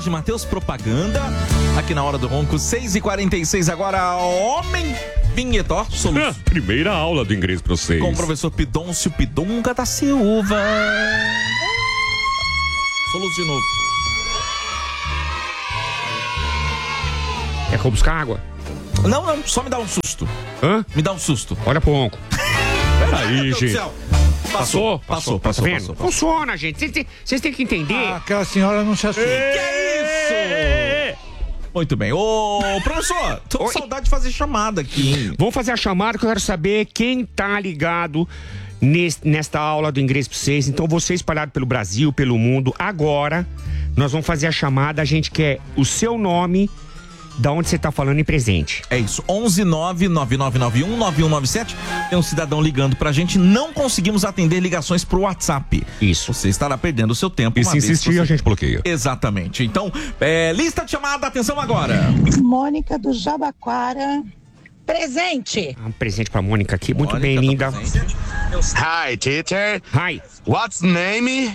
de Matheus Propaganda, aqui na Hora do Ronco, 6h46 agora, Homem Vinhetor, soluço. Primeira aula do inglês pra vocês. Com o professor Pidôncio Pidonga da Silva. Soluço de novo. É que eu buscar água? Não, só me dá um susto. Hã? Me dá um susto. Olha pro ronco. Peraí, gente. Passou. Funciona, gente. Vocês têm que entender. Aquela senhora não se assusta. Que é isso? Muito bem. Ô, professor, tô com saudade de fazer chamada aqui, hein? Vamos fazer a chamada que eu quero saber quem tá ligado nesta aula do inglês pra vocês. Então, você espalhado pelo Brasil, pelo mundo. Agora, nós vamos fazer a chamada. A gente quer o seu nome, da onde você tá falando em presente. É isso, 11999919197. Tem um cidadão ligando pra gente, não conseguimos atender ligações pro WhatsApp. Isso. Você estará perdendo o seu tempo. E se insistir, a gente bloqueia. Exatamente. Então, lista de chamada, atenção agora. Mônica do Jabaquara, presente. Um presente pra Mônica aqui, muito Mônica, bem, tá linda. presente. Hi, teacher. Hi. What's name?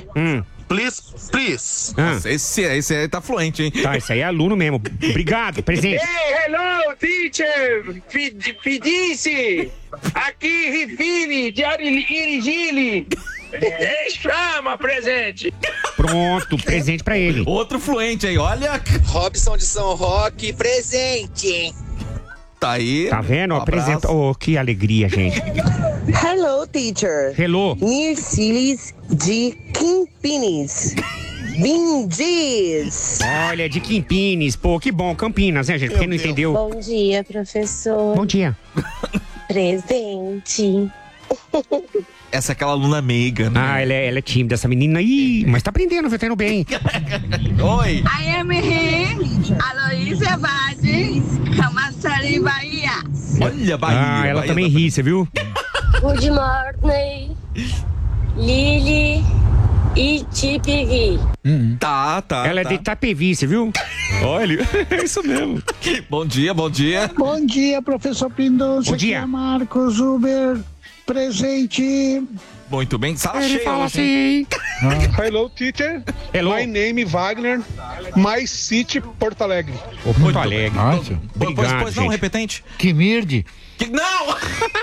Please. Nossa, esse aí tá fluente, hein? Tá, esse aí é aluno mesmo. Obrigado, presente. Hey, hello, teacher! Fidice! Aqui, Rifine, de Irigile! Chama, presente! Pronto, presente pra ele. Outro fluente aí, olha. Robson de São Roque, presente. Tá aí. Tá vendo? Um Apresenta. Oh, que alegria, gente. Hello, teacher. Hello. Nircilis de Campinas. Vindiz. Olha, de Campinas. Pô, que bom. Campinas, né, gente? Quem não entendeu? Bom dia, professor. Bom dia. Presente. Essa é aquela aluna meiga, né? Ah, ela é tímida, essa menina. Ih, mas tá aprendendo, tá indo bem. Oi. I am here, Aloísia Vades, Camaçari, Bahia. Olha, Bahia. Ah, ela Bahia também ri, você viu? Good morning. Lili e Tipigui. Tá. Ela é de Itapevi, você viu? Olha, é isso mesmo. Bom dia. Bom dia, professor Pindoncio. Bom dia. Aqui é Marcos Uber, presente. Muito bem, sala Ele cheia fala hoje, hein? assim. Hello, teacher. Hello. My name Wagner. My city, Porto Alegre. Ô, Porto Alegre. Nossa, Obrigado, Pois não, gente. repetente. que mirde. Não!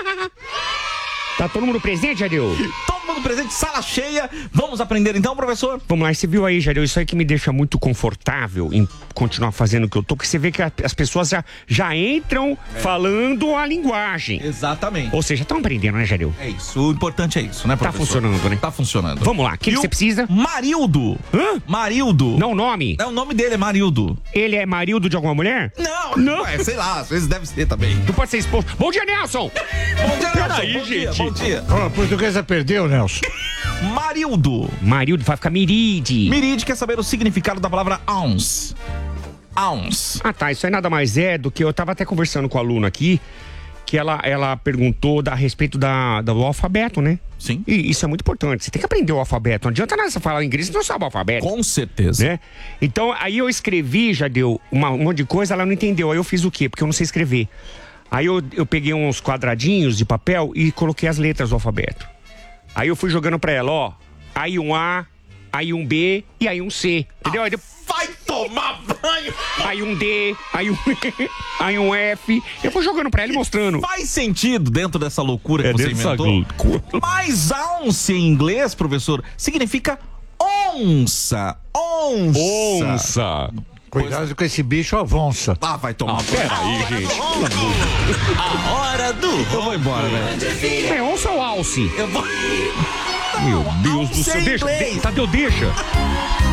Tá todo mundo presente, Jadeu? Todo mundo presente, sala cheia. Vamos aprender então, professor? Vamos lá, você viu aí, Jadeu? Isso aí que me deixa muito confortável em continuar fazendo o que eu tô, porque você vê que as pessoas já entram falando a linguagem. Exatamente. Ou seja, estão aprendendo, né, Jadeu? É isso, o importante é isso, né, Tá professor? funcionando, né? Tá funcionando. Vamos lá, o que você precisa? Marildo. Hã? Marildo. Não, o nome? É, o nome dele é Marildo. Ele é marido de alguma mulher? Não. Ué, sei lá, às vezes deve ser também. Não pode ser esposo. Bom dia, Nelson! Bom dia, Peraí, Nelson. gente. Bom dia. Ó, a portuguesa perdeu, Nelson. Marildo. Marido vai ficar Miride. Miride quer saber o significado da palavra ounce. Ounce. Ah, tá. Isso aí nada mais é do que eu tava até conversando com a aluna aqui, que ela perguntou a respeito do alfabeto, né? Sim. E isso é muito importante. Você tem que aprender o alfabeto. Não adianta nada você falar inglês se não sabe o alfabeto. Com certeza. Né? Então, aí eu escrevi, já deu um monte de coisa, ela não entendeu. Aí eu fiz o quê? Porque eu não sei escrever. Aí eu peguei uns quadradinhos de papel e coloquei as letras do alfabeto. Aí eu fui jogando pra ela, ó. Aí um A, aí um B e aí um C. Entendeu? Aí Vai tomar banho! Aí um D, aí um E, aí um F. Eu fui jogando pra ela e mostrando. Faz sentido dentro dessa loucura que você dessa inventou. loucura. Mas ounce em inglês, professor, significa onça. Onça. Cuidado com esse bicho avonça. Ah, vai tomar banho. Peraí, gente. A hora do... Eu vou embora, velho. É onça ou alce? Eu vou... Meu Deus do Alce céu. em Deixa, inglês. Tadeu, deixa.